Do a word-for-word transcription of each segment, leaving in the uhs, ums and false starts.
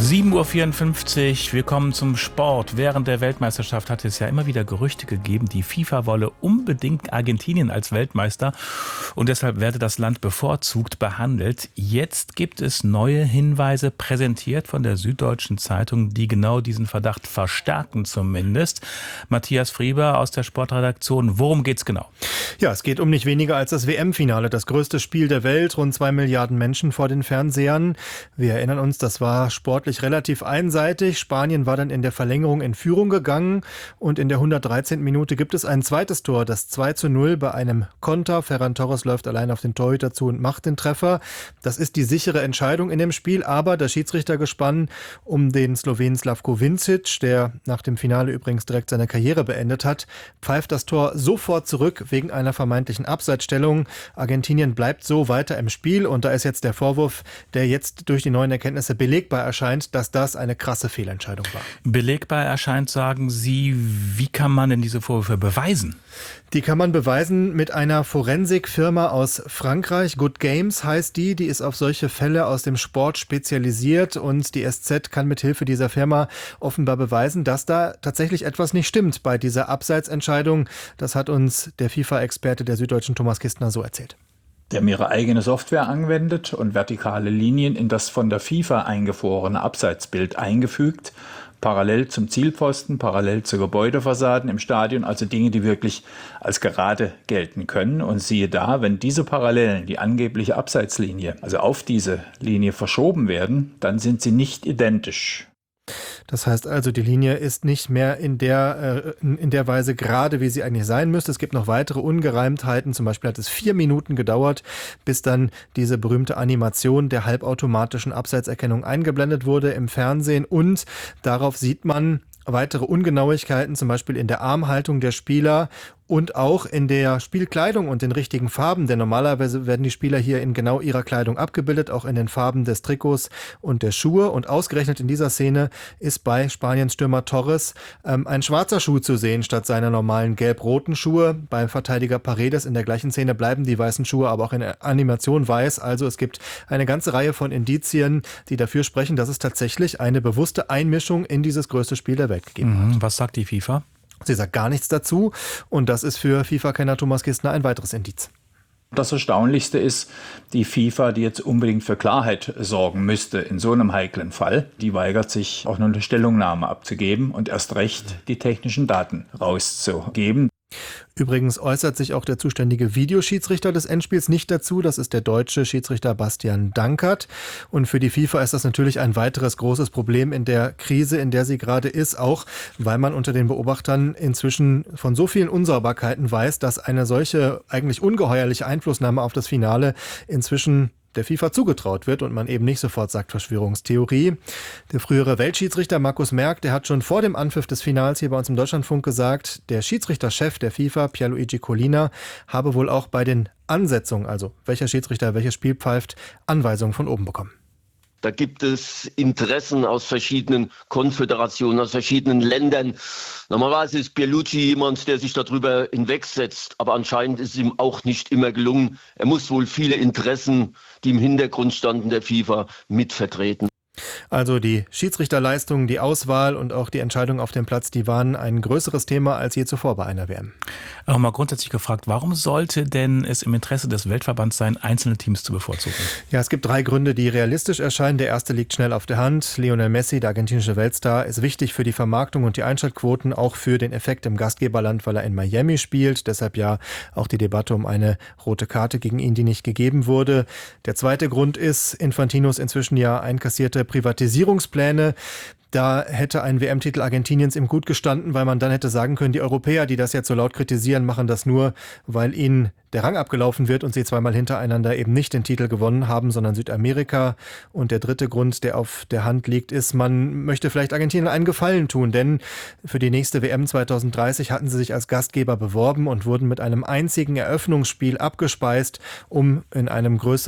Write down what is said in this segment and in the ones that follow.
sieben Uhr vierundfünfzig, wir kommen zum Sport. Während der Weltmeisterschaft hat es ja immer wieder Gerüchte gegeben, die FIFA wolle unbedingt Argentinien als Weltmeister und deshalb werde das Land bevorzugt behandelt. Jetzt gibt es neue Hinweise, präsentiert von der Süddeutschen Zeitung, die genau diesen Verdacht verstärken zumindest. Matthias Frieber aus der Sportredaktion, worum geht's genau? Ja, es geht um nicht weniger als das W M-Finale, das größte Spiel der Welt, rund zwei Milliarden Menschen vor den Fernsehern. Wir erinnern uns, das war sportlich relativ einseitig. Spanien war dann in der Verlängerung in Führung gegangen und in der hundertdreizehnten Minute gibt es ein zweites Tor, das zwei zu null bei einem Konter. Ferran Torres läuft allein auf den Torhüter zu und macht den Treffer. Das ist die sichere Entscheidung in dem Spiel, aber das Schiedsrichtergespann um den Slowenen Slavko Vincic, der nach dem Finale übrigens direkt seine Karriere beendet hat, pfeift das Tor sofort zurück wegen einer vermeintlichen Abseitsstellung. Argentinien bleibt so weiter im Spiel und da ist jetzt der Vorwurf, der jetzt durch die neuen Erkenntnisse belegbar erscheint, dass das eine krasse Fehlentscheidung war. Belegbar erscheint, sagen Sie. Wie kann man denn diese Vorwürfe beweisen? Die kann man beweisen mit einer Forensikfirma aus Frankreich. Good Games heißt die. Die ist auf solche Fälle aus dem Sport spezialisiert und die S Z kann mit Hilfe dieser Firma offenbar beweisen, dass da tatsächlich etwas nicht stimmt bei dieser Abseitsentscheidung. Das hat uns der FIFA-Experte der Süddeutschen Thomas Kistner so erzählt. Die haben ihre eigene Software angewendet und vertikale Linien in das von der FIFA eingefrorene Abseitsbild eingefügt, parallel zum Zielpfosten, parallel zu Gebäudefassaden im Stadion, also Dinge, die wirklich als gerade gelten können. Und siehe da, wenn diese Parallelen, die angebliche Abseitslinie, also auf diese Linie verschoben werden, dann sind sie nicht identisch. Das heißt also, die Linie ist nicht mehr in der, äh, in der Weise gerade, wie sie eigentlich sein müsste. Es gibt noch weitere Ungereimtheiten. Zum Beispiel hat es vier Minuten gedauert, bis dann diese berühmte Animation der halbautomatischen Abseitserkennung eingeblendet wurde im Fernsehen. Und darauf sieht man weitere Ungenauigkeiten, zum Beispiel in der Armhaltung der Spieler und auch in der Spielkleidung und den richtigen Farben, denn normalerweise werden die Spieler hier in genau ihrer Kleidung abgebildet, auch in den Farben des Trikots und der Schuhe. Und ausgerechnet in dieser Szene ist bei Spaniens Stürmer Torres ähm, ein schwarzer Schuh zu sehen statt seiner normalen gelb-roten Schuhe. Beim Verteidiger Paredes in der gleichen Szene bleiben die weißen Schuhe aber auch in der Animation weiß. Also es gibt eine ganze Reihe von Indizien, die dafür sprechen, dass es tatsächlich eine bewusste Einmischung in dieses größte Spiel der Welt gegeben hat. Mhm. Was sagt die FIFA? Sie sagt gar nichts dazu und das ist für FIFA-Kenner Thomas Kistner ein weiteres Indiz. Das Erstaunlichste ist, die FIFA, die jetzt unbedingt für Klarheit sorgen müsste in so einem heiklen Fall, die weigert sich auch nur eine Stellungnahme abzugeben und erst recht die technischen Daten rauszugeben. Übrigens äußert sich auch der zuständige Videoschiedsrichter des Endspiels nicht dazu. Das ist der deutsche Schiedsrichter Bastian Dankert. Und für die FIFA ist das natürlich ein weiteres großes Problem in der Krise, in der sie gerade ist. Auch weil man unter den Beobachtern inzwischen von so vielen Unsauberkeiten weiß, dass eine solche eigentlich ungeheuerliche Einflussnahme auf das Finale inzwischen der FIFA zugetraut wird und man eben nicht sofort sagt Verschwörungstheorie. Der frühere Weltschiedsrichter Markus Merck, der hat schon vor dem Anpfiff des Finals hier bei uns im Deutschlandfunk gesagt, der Schiedsrichterchef der FIFA, Pierluigi Collina, habe wohl auch bei den Ansetzungen, also welcher Schiedsrichter welches Spiel pfeift, Anweisungen von oben bekommen. Da gibt es Interessen aus verschiedenen Konföderationen, aus verschiedenen Ländern. Normalerweise ist Pierluigi jemand, der sich darüber hinwegsetzt, aber anscheinend ist es ihm auch nicht immer gelungen. Er muss wohl viele Interessen, die im Hintergrund standen der FIFA, mitvertreten. Also die Schiedsrichterleistungen, die Auswahl und auch die Entscheidung auf dem Platz, die waren ein größeres Thema als je zuvor bei einer W M. Auch mal grundsätzlich gefragt, warum sollte denn es im Interesse des Weltverbands sein, einzelne Teams zu bevorzugen? Ja, es gibt drei Gründe, die realistisch erscheinen. Der erste liegt schnell auf der Hand. Lionel Messi, der argentinische Weltstar, ist wichtig für die Vermarktung und die Einschaltquoten, auch für den Effekt im Gastgeberland, weil er in Miami spielt. Deshalb ja auch die Debatte um eine rote Karte gegen ihn, die nicht gegeben wurde. Der zweite Grund ist Infantinos inzwischen ja einkassierte Privatisierungspläne. Da hätte ein W M-Titel Argentiniens ihm gut gestanden, weil man dann hätte sagen können, die Europäer, die das jetzt so laut kritisieren, machen das nur, weil ihnen der Rang abgelaufen wird und sie zweimal hintereinander eben nicht den Titel gewonnen haben, sondern Südamerika. Und der dritte Grund, der auf der Hand liegt, ist, man möchte vielleicht Argentinien einen Gefallen tun, denn für die nächste W M zwanzig dreißig hatten sie sich als Gastgeber beworben und wurden mit einem einzigen Eröffnungsspiel abgespeist, um in einem größeren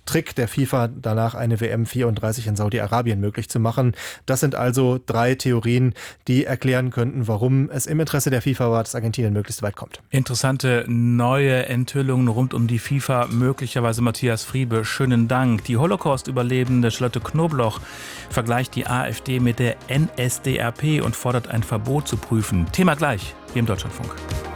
Trick der FIFA, danach eine W M vierunddreißig in Saudi-Arabien möglich zu machen. Das sind also drei Theorien, die erklären könnten, warum es im Interesse der FIFA war, dass Argentinien möglichst weit kommt. Interessante neue Enthüllungen rund um die FIFA, möglicherweise Matthias Friebe. Schönen Dank. Die Holocaust-Überlebende Charlotte Knobloch vergleicht die AfD mit der N S D A P und fordert ein Verbot zu prüfen. Thema gleich hier im Deutschlandfunk.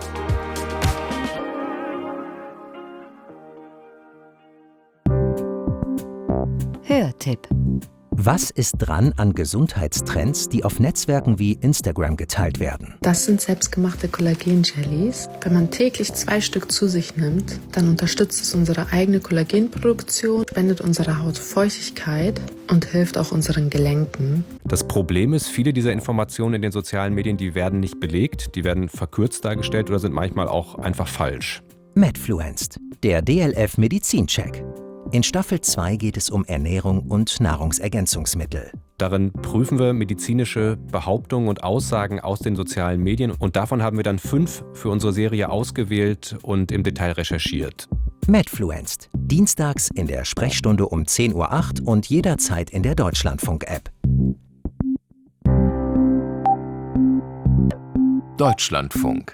Hörtipp. Was ist dran an Gesundheitstrends, die auf Netzwerken wie Instagram geteilt werden? Das sind selbstgemachte Kollagen-Jellies. Wenn man täglich zwei Stück zu sich nimmt, dann unterstützt es unsere eigene Kollagenproduktion, spendet unserer Haut Feuchtigkeit und hilft auch unseren Gelenken. Das Problem ist, viele dieser Informationen in den sozialen Medien, die werden nicht belegt, die werden verkürzt dargestellt oder sind manchmal auch einfach falsch. Medfluenced, der D L F Medizincheck. In Staffel zwei geht es um Ernährung und Nahrungsergänzungsmittel. Darin prüfen wir medizinische Behauptungen und Aussagen aus den sozialen Medien und davon haben wir dann fünf für unsere Serie ausgewählt und im Detail recherchiert. Medfluenced, dienstags in der Sprechstunde um zehn Uhr acht und jederzeit in der Deutschlandfunk-App. Deutschlandfunk.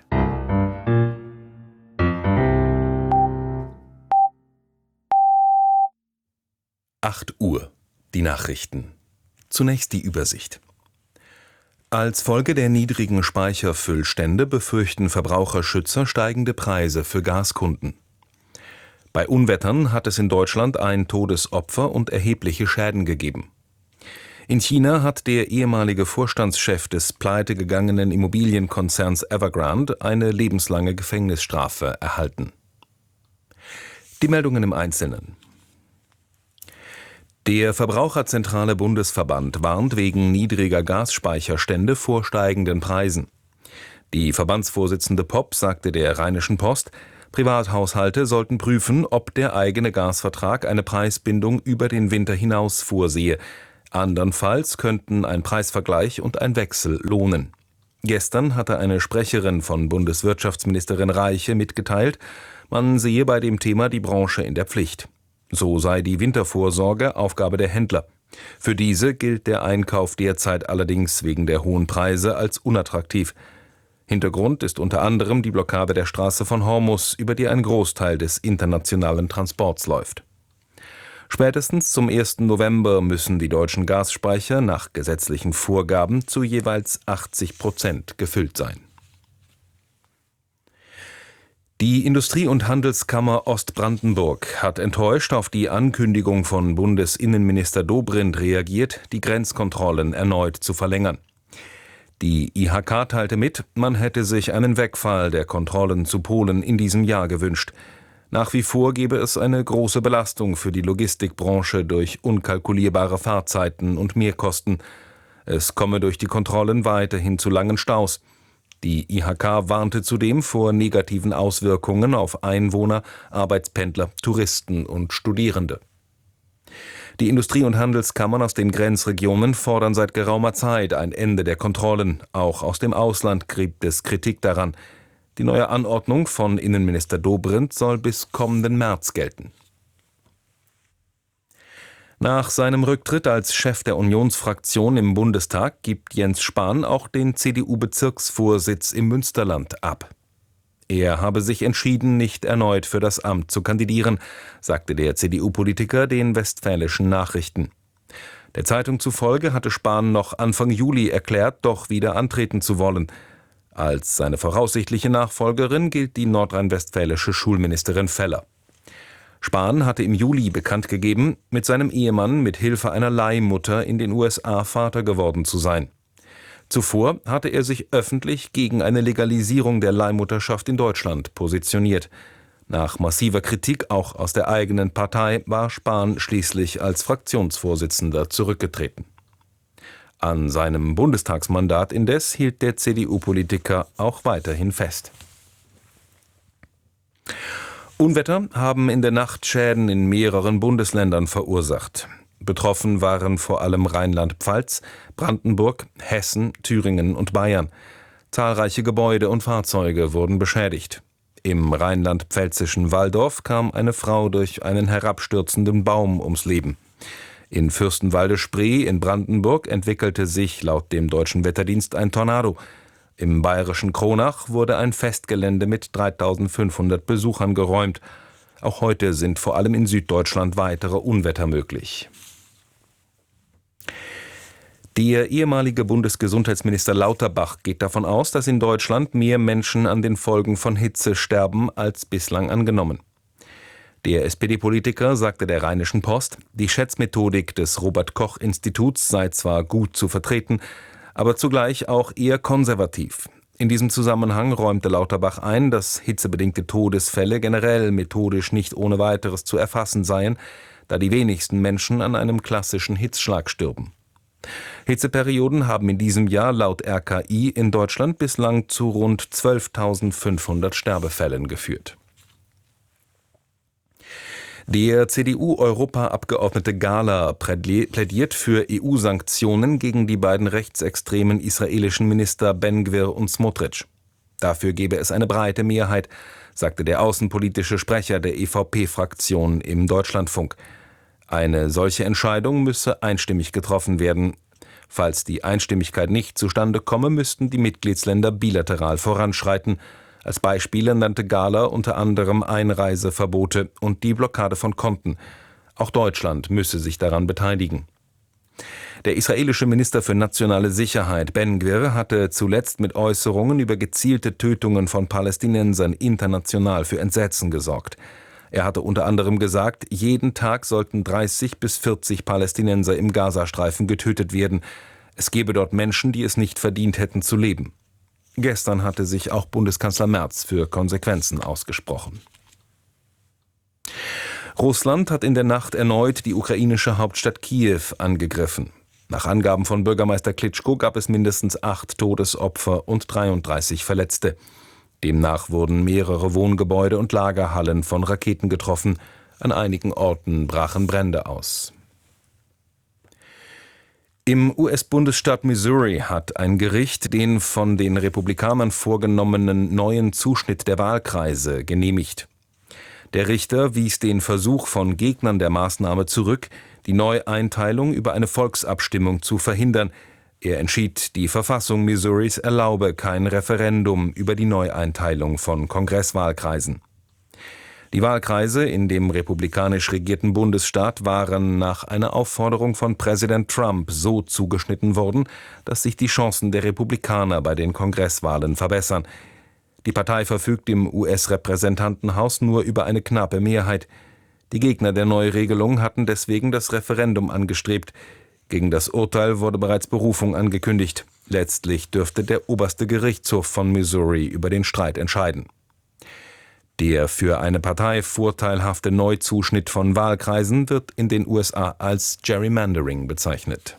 acht Uhr. Die Nachrichten. Zunächst die Übersicht. Als Folge der niedrigen Speicherfüllstände befürchten Verbraucherschützer steigende Preise für Gaskunden. Bei Unwettern hat es in Deutschland ein Todesopfer und erhebliche Schäden gegeben. In China hat der ehemalige Vorstandschef des pleitegegangenen Immobilienkonzerns Evergrande eine lebenslange Gefängnisstrafe erhalten. Die Meldungen im Einzelnen. Der Verbraucherzentrale Bundesverband warnt wegen niedriger Gasspeicherstände vor steigenden Preisen. Die Verbandsvorsitzende Popp sagte der Rheinischen Post, Privathaushalte sollten prüfen, ob der eigene Gasvertrag eine Preisbindung über den Winter hinaus vorsehe. Andernfalls könnten ein Preisvergleich und ein Wechsel lohnen. Gestern hatte eine Sprecherin von Bundeswirtschaftsministerin Reiche mitgeteilt, man sehe bei dem Thema die Branche in der Pflicht. So sei die Wintervorsorge Aufgabe der Händler. Für diese gilt der Einkauf derzeit allerdings wegen der hohen Preise als unattraktiv. Hintergrund ist unter anderem die Blockade der Straße von Hormuz, über die ein Großteil des internationalen Transports läuft. Spätestens zum ersten November müssen die deutschen Gasspeicher nach gesetzlichen Vorgaben zu jeweils achtzig Prozent gefüllt sein. Die Industrie- und Handelskammer Ostbrandenburg hat enttäuscht auf die Ankündigung von Bundesinnenminister Dobrindt reagiert, die Grenzkontrollen erneut zu verlängern. Die I H K teilte mit, man hätte sich einen Wegfall der Kontrollen zu Polen in diesem Jahr gewünscht. Nach wie vor gebe es eine große Belastung für die Logistikbranche durch unkalkulierbare Fahrzeiten und Mehrkosten. Es komme durch die Kontrollen weiterhin zu langen Staus. Die I H K warnte zudem vor negativen Auswirkungen auf Einwohner, Arbeitspendler, Touristen und Studierende. Die Industrie- und Handelskammern aus den Grenzregionen fordern seit geraumer Zeit ein Ende der Kontrollen. Auch aus dem Ausland gibt es Kritik daran. Die neue Anordnung von Innenminister Dobrindt soll bis kommenden März gelten. Nach seinem Rücktritt als Chef der Unionsfraktion im Bundestag gibt Jens Spahn auch den C D U-Bezirksvorsitz im Münsterland ab. Er habe sich entschieden, nicht erneut für das Amt zu kandidieren, sagte der C D U-Politiker den Westfälischen Nachrichten. Der Zeitung zufolge hatte Spahn noch Anfang Juli erklärt, doch wieder antreten zu wollen. Als seine voraussichtliche Nachfolgerin gilt die nordrhein-westfälische Schulministerin Feller. Spahn hatte im Juli bekannt gegeben, mit seinem Ehemann mit Hilfe einer Leihmutter in den U S A Vater geworden zu sein. Zuvor hatte er sich öffentlich gegen eine Legalisierung der Leihmutterschaft in Deutschland positioniert. Nach massiver Kritik auch aus der eigenen Partei war Spahn schließlich als Fraktionsvorsitzender zurückgetreten. An seinem Bundestagsmandat indes hielt der C D U-Politiker auch weiterhin fest. Unwetter haben in der Nacht Schäden in mehreren Bundesländern verursacht. Betroffen waren vor allem Rheinland-Pfalz, Brandenburg, Hessen, Thüringen und Bayern. Zahlreiche Gebäude und Fahrzeuge wurden beschädigt. Im rheinland-pfälzischen Walldorf kam eine Frau durch einen herabstürzenden Baum ums Leben. In Fürstenwalde-Spree in Brandenburg entwickelte sich laut dem Deutschen Wetterdienst ein Tornado. Im bayerischen Kronach wurde ein Festgelände mit dreitausendfünfhundert Besuchern geräumt. Auch heute sind vor allem in Süddeutschland weitere Unwetter möglich. Der ehemalige Bundesgesundheitsminister Lauterbach geht davon aus, dass in Deutschland mehr Menschen an den Folgen von Hitze sterben als bislang angenommen. Der S P D-Politiker sagte der Rheinischen Post, die Schätzmethodik des Robert-Koch-Instituts sei zwar gut zu vertreten, aber zugleich auch eher konservativ. In diesem Zusammenhang räumte Lauterbach ein, dass hitzebedingte Todesfälle generell methodisch nicht ohne weiteres zu erfassen seien, da die wenigsten Menschen an einem klassischen Hitzschlag stürben. Hitzeperioden haben in diesem Jahr laut R K I in Deutschland bislang zu rund zwölftausendfünfhundert Sterbefällen geführt. Der C D U-Europaabgeordnete Gahler plädiert für E U-Sanktionen gegen die beiden rechtsextremen israelischen Minister Ben-Gvir und Smotrich. Dafür gebe es eine breite Mehrheit, sagte der außenpolitische Sprecher der E V P-Fraktion im Deutschlandfunk. Eine solche Entscheidung müsse einstimmig getroffen werden. Falls die Einstimmigkeit nicht zustande komme, müssten die Mitgliedsländer bilateral voranschreiten. Als Beispiele nannte Gahler unter anderem Einreiseverbote und die Blockade von Konten. Auch Deutschland müsse sich daran beteiligen. Der israelische Minister für nationale Sicherheit Ben-Gvir hatte zuletzt mit Äußerungen über gezielte Tötungen von Palästinensern international für Entsetzen gesorgt. Er hatte unter anderem gesagt, jeden Tag sollten dreißig bis vierzig Palästinenser im Gazastreifen getötet werden. Es gebe dort Menschen, die es nicht verdient hätten zu leben. Gestern hatte sich auch Bundeskanzler Merz für Konsequenzen ausgesprochen. Russland hat in der Nacht erneut die ukrainische Hauptstadt Kiew angegriffen. Nach Angaben von Bürgermeister Klitschko gab es mindestens acht Todesopfer und dreiunddreißig Verletzte. Demnach wurden mehrere Wohngebäude und Lagerhallen von Raketen getroffen. An einigen Orten brachen Brände aus. Im U S-Bundesstaat Missouri hat ein Gericht den von den Republikanern vorgenommenen neuen Zuschnitt der Wahlkreise genehmigt. Der Richter wies den Versuch von Gegnern der Maßnahme zurück, die Neueinteilung über eine Volksabstimmung zu verhindern. Er entschied, die Verfassung Missouris erlaube kein Referendum über die Neueinteilung von Kongresswahlkreisen. Die Wahlkreise in dem republikanisch regierten Bundesstaat waren nach einer Aufforderung von Präsident Trump so zugeschnitten worden, dass sich die Chancen der Republikaner bei den Kongresswahlen verbessern. Die Partei verfügt im U S-Repräsentantenhaus nur über eine knappe Mehrheit. Die Gegner der Neuregelung hatten deswegen das Referendum angestrebt. Gegen das Urteil wurde bereits Berufung angekündigt. Letztlich dürfte der oberste Gerichtshof von Missouri über den Streit entscheiden. Der für eine Partei vorteilhafte Neuzuschnitt von Wahlkreisen wird in den U S A als Gerrymandering bezeichnet.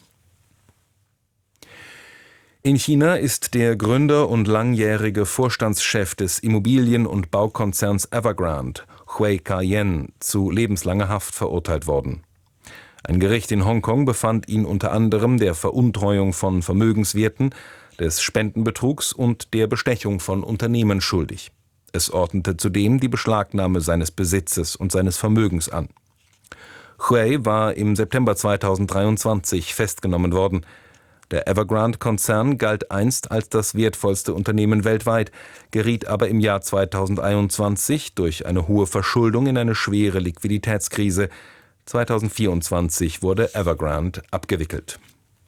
In China ist der Gründer und langjährige Vorstandschef des Immobilien- und Baukonzerns Evergrande, Hui Ka-yen, zu lebenslanger Haft verurteilt worden. Ein Gericht in Hongkong befand ihn unter anderem der Veruntreuung von Vermögenswerten, des Spendenbetrugs und der Bestechung von Unternehmen schuldig. Es ordnete zudem die Beschlagnahme seines Besitzes und seines Vermögens an. Hui war im September zweitausenddreiundzwanzig festgenommen worden. Der Evergrande-Konzern galt einst als das wertvollste Unternehmen weltweit, geriet aber im Jahr zweitausendeinundzwanzig durch eine hohe Verschuldung in eine schwere Liquiditätskrise. zweitausendvierundzwanzig wurde Evergrande abgewickelt.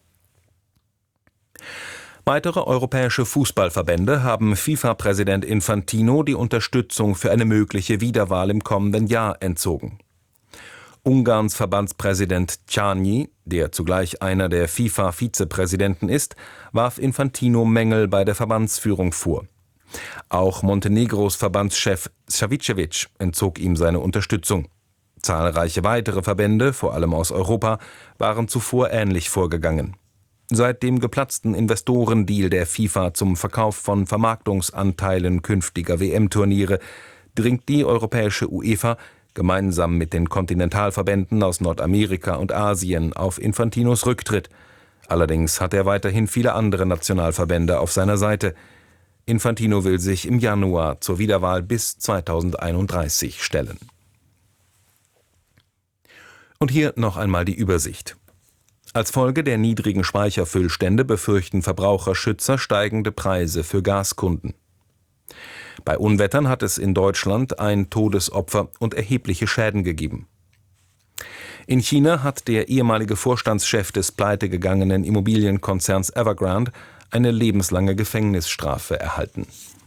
Weitere europäische Fußballverbände haben FIFA-Präsident Infantino die Unterstützung für eine mögliche Wiederwahl im kommenden Jahr entzogen. Ungarns Verbandspräsident Czarny, der zugleich einer der FIFA-Vizepräsidenten ist, warf Infantino Mängel bei der Verbandsführung vor. Auch Montenegros Verbandschef Savicevic entzog ihm seine Unterstützung. Zahlreiche weitere Verbände, vor allem aus Europa, waren zuvor ähnlich vorgegangen. Seit dem geplatzten Investorendeal der FIFA zum Verkauf von Vermarktungsanteilen künftiger W M-Turniere dringt die europäische UEFA gemeinsam mit den Kontinentalverbänden aus Nordamerika und Asien auf Infantinos Rücktritt. Allerdings hat er weiterhin viele andere Nationalverbände auf seiner Seite. Infantino will sich im Januar zur Wiederwahl bis zweitausendeinunddreißig stellen. Und hier noch einmal die Übersicht. Als Folge der niedrigen Speicherfüllstände befürchten Verbraucherschützer steigende Preise für Gaskunden. Bei Unwettern hat es in Deutschland ein Todesopfer und erhebliche Schäden gegeben. In China hat der ehemalige Vorstandschef des pleitegegangenen Immobilienkonzerns Evergrande eine lebenslange Gefängnisstrafe erhalten.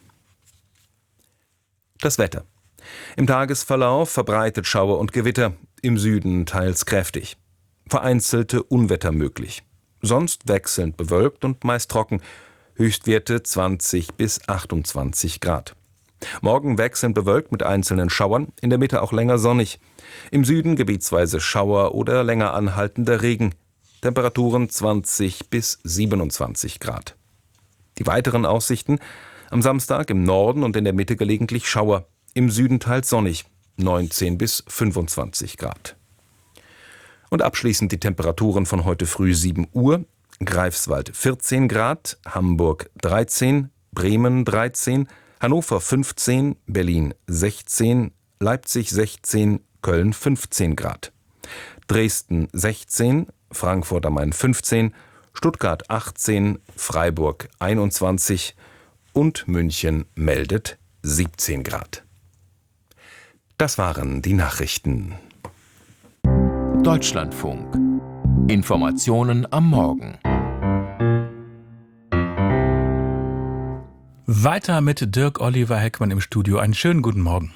Das Wetter. Im Tagesverlauf verbreitet Schauer und Gewitter, im Süden teils kräftig. Vereinzelte Unwetter möglich. Sonst wechselnd bewölkt und meist trocken. Höchstwerte zwanzig bis achtundzwanzig Grad. Morgen wechselnd bewölkt mit einzelnen Schauern, in der Mitte auch länger sonnig. Im Süden gebietsweise Schauer oder länger anhaltender Regen. Temperaturen zwanzig bis siebenundzwanzig Grad. Die weiteren Aussichten: am Samstag im Norden und in der Mitte gelegentlich Schauer, im Süden teils sonnig, neunzehn bis fünfundzwanzig Grad. Und abschließend die Temperaturen von heute früh sieben Uhr. Greifswald vierzehn Grad, Hamburg dreizehn, Bremen dreizehn, Hannover fünfzehn, Berlin sechzehn, Leipzig sechzehn, Köln fünfzehn Grad. Dresden sechzehn, Frankfurt am Main fünfzehn, Stuttgart achtzehn, Freiburg einundzwanzig und München meldet siebzehn Grad. Das waren die Nachrichten. Deutschlandfunk. Informationen am Morgen. Weiter mit Dirk Oliver Heckmann im Studio. Einen schönen guten Morgen.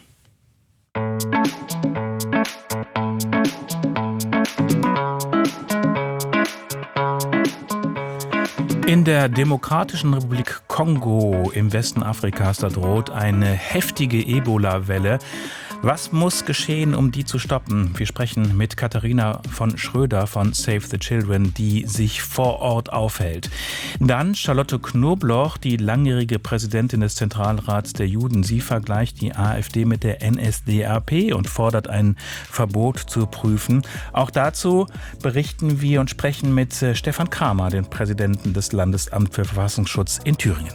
In der Demokratischen Republik Kongo im Westen Afrikas, da droht eine heftige Ebola-Welle. Was muss geschehen, um die zu stoppen? Wir sprechen mit Katharina von Schröder von Save the Children, die sich vor Ort aufhält. Dann Charlotte Knobloch, die langjährige Präsidentin des Zentralrats der Juden. Sie vergleicht die AfD mit der N S D A P und fordert ein Verbot zu prüfen. Auch dazu berichten wir und sprechen mit Stefan Kramer, dem Präsidenten des Landesamts für Verfassungsschutz in Thüringen.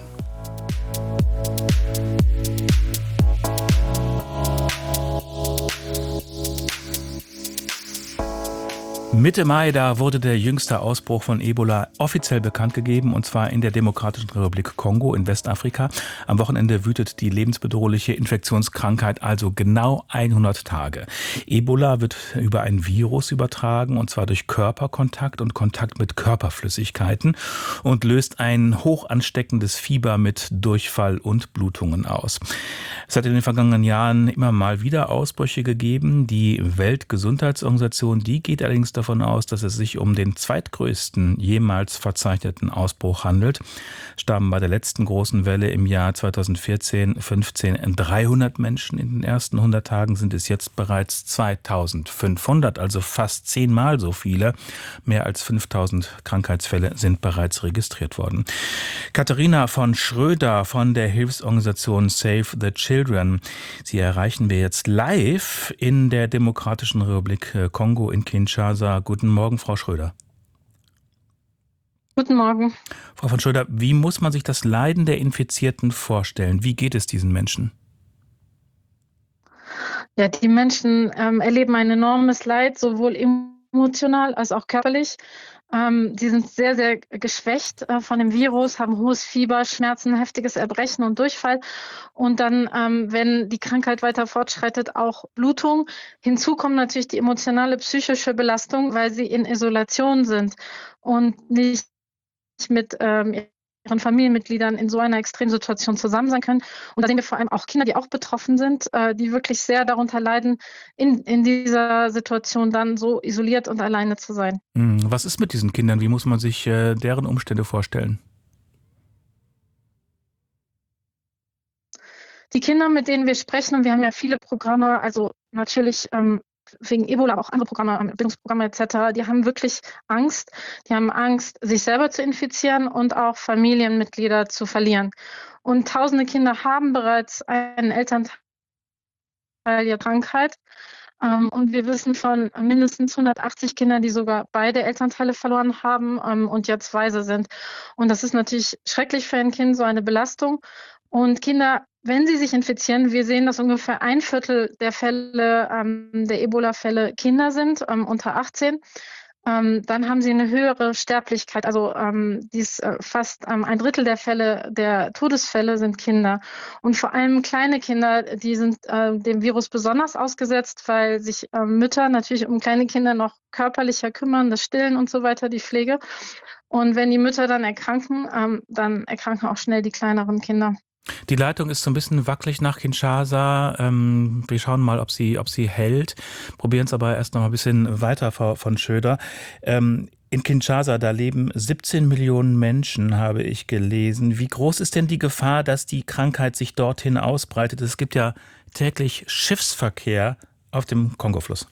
Mitte Mai, da wurde der jüngste Ausbruch von Ebola offiziell bekannt gegeben, und zwar in der Demokratischen Republik Kongo in Westafrika. Am Wochenende wütet die lebensbedrohliche Infektionskrankheit also genau hundert Tage. Ebola wird über ein Virus übertragen, und zwar durch Körperkontakt und Kontakt mit Körperflüssigkeiten, und löst ein hoch ansteckendes Fieber mit Durchfall und Blutungen aus. Es hat in den vergangenen Jahren immer mal wieder Ausbrüche gegeben. Die Weltgesundheitsorganisation, die geht allerdings davon aus, dass es sich um den zweitgrößten jemals verzeichneten Ausbruch handelt. Starben bei der letzten großen Welle im Jahr zweitausendvierzehn fünfzehn dreihundert Menschen. In den ersten hundert Tagen sind es jetzt bereits zweitausendfünfhundert, also fast zehnmal so viele. Mehr als fünftausend Krankheitsfälle sind bereits registriert worden. Katharina von Schröder von der Hilfsorganisation Save the Children. Sie erreichen wir jetzt live in der Demokratischen Republik Kongo in Kinshasa. Guten Morgen, Frau Schröder. Guten Morgen. Frau von Schröder, wie muss man sich das Leiden der Infizierten vorstellen? Wie geht es diesen Menschen? Ja, die Menschen ähm, erleben ein enormes Leid, sowohl emotional als auch körperlich. Ähm, die sind sehr, sehr geschwächt äh, von dem Virus, haben hohes Fieber, Schmerzen, heftiges Erbrechen und Durchfall. Und dann, ähm, wenn die Krankheit weiter fortschreitet, auch Blutung. Hinzu kommt natürlich die emotionale, psychische Belastung, weil sie in Isolation sind und nicht mit ähm, ihren Familienmitgliedern in so einer Extremsituation zusammen sein können. Und da sehen wir vor allem auch Kinder, die auch betroffen sind, äh, die wirklich sehr darunter leiden, in, in dieser Situation dann so isoliert und alleine zu sein. Was ist mit diesen Kindern? Wie muss man sich äh, deren Umstände vorstellen? Die Kinder, mit denen wir sprechen, und wir haben ja viele Programme, also natürlich ähm, wegen Ebola, aber auch andere Programme, Bildungsprogramme et cetera, die haben wirklich Angst. Die haben Angst, sich selber zu infizieren und auch Familienmitglieder zu verlieren. Und tausende Kinder haben bereits einen Elternteil ihrer Krankheit. Und wir wissen von mindestens hundertachtzig Kindern, die sogar beide Elternteile verloren haben und jetzt Waise sind. Und das ist natürlich schrecklich für ein Kind, so eine Belastung. Und Kinder, wenn sie sich infizieren, wir sehen, dass ungefähr ein Viertel der Fälle, ähm, der Ebola-Fälle Kinder sind, ähm, unter achtzehn. Ähm, dann haben sie eine höhere Sterblichkeit. Also ähm, dies, äh, fast ähm, ein Drittel der Fälle, der Todesfälle sind Kinder. Und vor allem kleine Kinder, die sind äh, dem Virus besonders ausgesetzt, weil sich äh, Mütter natürlich um kleine Kinder noch körperlicher kümmern, das Stillen und so weiter, die Pflege. Und wenn die Mütter dann erkranken, ähm, dann erkranken auch schnell die kleineren Kinder. Die Leitung ist so ein bisschen wackelig nach Kinshasa. Ähm, wir schauen mal, ob sie, ob sie hält. Probieren es aber erst noch mal ein bisschen weiter, Frau von Schöder. Ähm, in Kinshasa, da leben siebzehn Millionen Menschen, habe ich gelesen. Wie groß ist denn die Gefahr, dass die Krankheit sich dorthin ausbreitet? Es gibt ja täglich Schiffsverkehr auf dem Kongofluss.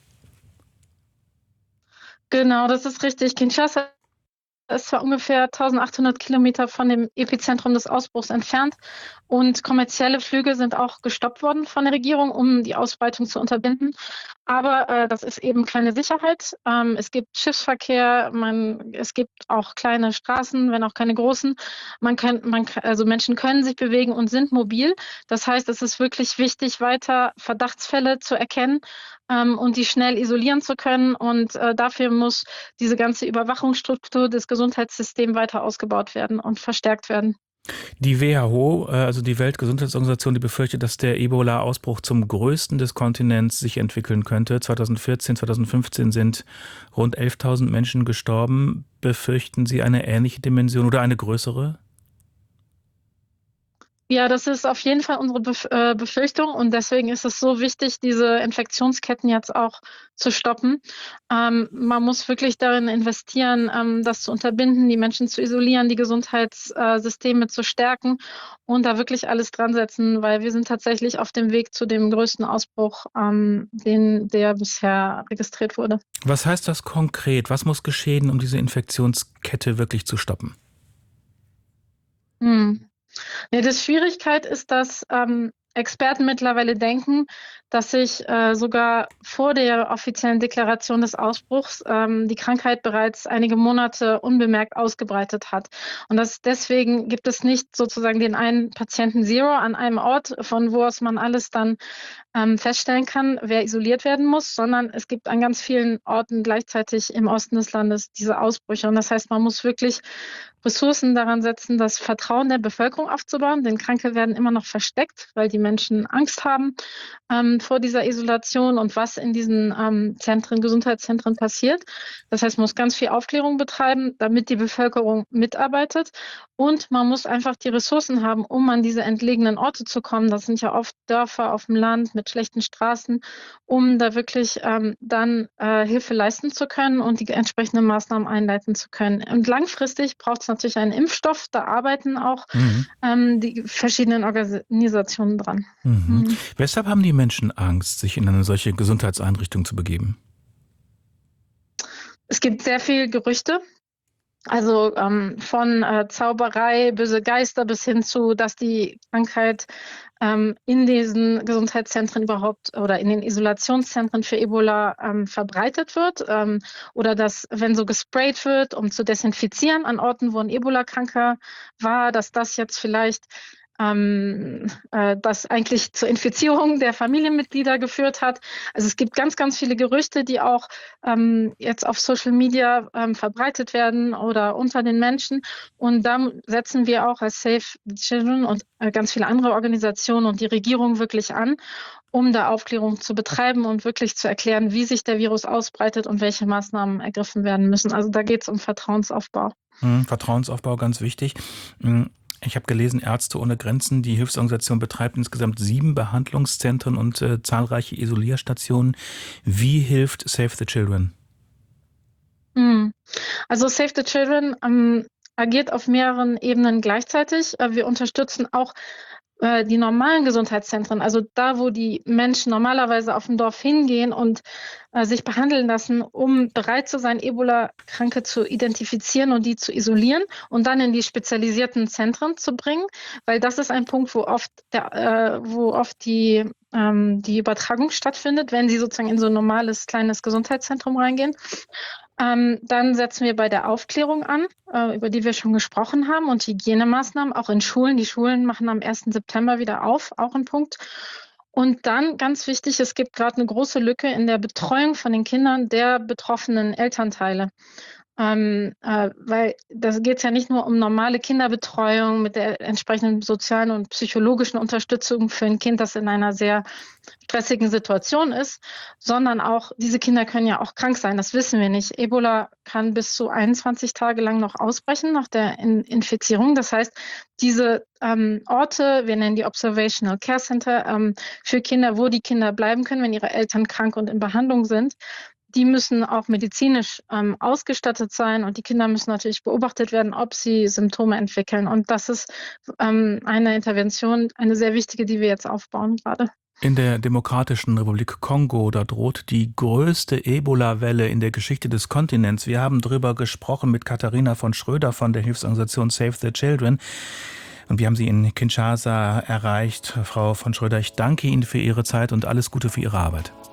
Genau, das ist richtig. Kinshasa ist zwar ungefähr eintausendachthundert Kilometer von dem Epizentrum des Ausbruchs entfernt und kommerzielle Flüge sind auch gestoppt worden von der Regierung, um die Ausbreitung zu unterbinden. Aber äh, das ist eben keine Sicherheit. Ähm, es gibt Schiffsverkehr, man, es gibt auch kleine Straßen, wenn auch keine großen. Man kann, man, also Menschen können sich bewegen und sind mobil. Das heißt, es ist wirklich wichtig, weiter Verdachtsfälle zu erkennen ähm, und die schnell isolieren zu können. Und äh, dafür muss diese ganze Überwachungsstruktur des Gesundheitssystems weiter ausgebaut werden und verstärkt werden. Die W H O, also die Weltgesundheitsorganisation, die befürchtet, dass der Ebola-Ausbruch zum größten des Kontinents sich entwickeln könnte. zweitausendvierzehn, zweitausendfünfzehn sind rund elftausend Menschen gestorben. Befürchten Sie eine ähnliche Dimension oder eine größere? Ja, das ist auf jeden Fall unsere Bef- äh, Befürchtung und deswegen ist es so wichtig, diese Infektionsketten jetzt auch zu stoppen. Ähm, man muss wirklich darin investieren, ähm, das zu unterbinden, die Menschen zu isolieren, die Gesundheitssysteme zu stärken und da wirklich alles dran setzen, weil wir sind tatsächlich auf dem Weg zu dem größten Ausbruch, ähm, den der bisher registriert wurde. Was heißt das konkret? Was muss geschehen, um diese Infektionskette wirklich zu stoppen? Hm. Ja, die Schwierigkeit ist, dass ähm, Experten mittlerweile denken, dass sich äh, sogar vor der offiziellen Deklaration des Ausbruchs ähm, die Krankheit bereits einige Monate unbemerkt ausgebreitet hat. Und das, deswegen gibt es nicht sozusagen den einen Patienten Zero an einem Ort, von wo aus man alles dann ähm, feststellen kann, wer isoliert werden muss, sondern es gibt an ganz vielen Orten gleichzeitig im Osten des Landes diese Ausbrüche. Und das heißt, man muss wirklich Ressourcen daran setzen, das Vertrauen der Bevölkerung aufzubauen, denn Kranke werden immer noch versteckt, weil die Menschen Angst haben ähm, vor dieser Isolation und was in diesen ähm, Zentren, Gesundheitszentren passiert. Das heißt, man muss ganz viel Aufklärung betreiben, damit die Bevölkerung mitarbeitet und man muss einfach die Ressourcen haben, um an diese entlegenen Orte zu kommen. Das sind ja oft Dörfer auf dem Land mit schlechten Straßen, um da wirklich ähm, dann äh, Hilfe leisten zu können und die entsprechenden Maßnahmen einleiten zu können. Und langfristig braucht es natürlich einen Impfstoff, da arbeiten auch mhm. ähm, die verschiedenen Organisationen dran. Mhm. Mhm. Weshalb haben die Menschen Angst, sich in eine solche Gesundheitseinrichtung zu begeben? Es gibt sehr viele Gerüchte. Also ähm, von äh, Zauberei, böse Geister bis hin zu, dass die Krankheit ähm, in diesen Gesundheitszentren überhaupt oder in den Isolationszentren für Ebola ähm, verbreitet wird ähm, oder dass, wenn so gesprayt wird, um zu desinfizieren an Orten, wo ein Ebola-Kranker war, dass das jetzt vielleicht ähm, äh, das eigentlich zur Infizierung der Familienmitglieder geführt hat. Also es gibt ganz, ganz viele Gerüchte, die auch ähm, jetzt auf Social Media ähm, verbreitet werden oder unter den Menschen. Und da setzen wir auch als Save the Children und äh, ganz viele andere Organisationen und die Regierung wirklich an, um da Aufklärung zu betreiben und wirklich zu erklären, wie sich der Virus ausbreitet und welche Maßnahmen ergriffen werden müssen. Also da geht es um Vertrauensaufbau. Hm, Vertrauensaufbau, ganz wichtig. Hm. Ich habe gelesen, Ärzte ohne Grenzen, die Hilfsorganisation betreibt insgesamt sieben Behandlungszentren und äh, zahlreiche Isolierstationen. Wie hilft Save the Children? Also Save the Children ähm, agiert auf mehreren Ebenen gleichzeitig. Äh, wir unterstützen auch äh, die normalen Gesundheitszentren, also da, wo die Menschen normalerweise auf dem Dorf hingehen und äh, sich behandeln lassen, um bereit zu sein, Ebola-Kranke zu identifizieren und die zu isolieren und dann in die spezialisierten Zentren zu bringen, weil das ist ein Punkt, wo oft, der, äh, wo oft die, ähm, die Übertragung stattfindet, wenn sie sozusagen in so ein normales kleines Gesundheitszentrum reingehen. Ähm, dann setzen wir bei der Aufklärung an, äh, über die wir schon gesprochen haben, und Hygienemaßnahmen, auch in Schulen. Die Schulen machen am ersten September wieder auf, auch ein Punkt. Und dann, ganz wichtig, es gibt gerade eine große Lücke in der Betreuung von den Kindern der betroffenen Elternteile. Ähm, äh, weil da geht es ja nicht nur um normale Kinderbetreuung mit der entsprechenden sozialen und psychologischen Unterstützung für ein Kind, das in einer sehr stressigen Situation ist, sondern auch, diese Kinder können ja auch krank sein, das wissen wir nicht. Ebola kann bis zu einundzwanzig Tage lang noch ausbrechen nach der In- Infizierung. Das heißt, diese ähm, Orte, wir nennen die Observational Care Center, ähm, für Kinder, wo die Kinder bleiben können, wenn ihre Eltern krank und in Behandlung sind, die müssen auch medizinisch ähm, ausgestattet sein, und die Kinder müssen natürlich beobachtet werden, ob sie Symptome entwickeln. Und das ist ähm, eine Intervention, eine sehr wichtige, die wir jetzt aufbauen gerade. In der Demokratischen Republik Kongo, da droht die größte Ebola-Welle in der Geschichte des Kontinents. Wir haben darüber gesprochen mit Katharina von Schröder von der Hilfsorganisation Save the Children. Und wir haben sie in Kinshasa erreicht. Frau von Schröder, ich danke Ihnen für Ihre Zeit und alles Gute für Ihre Arbeit.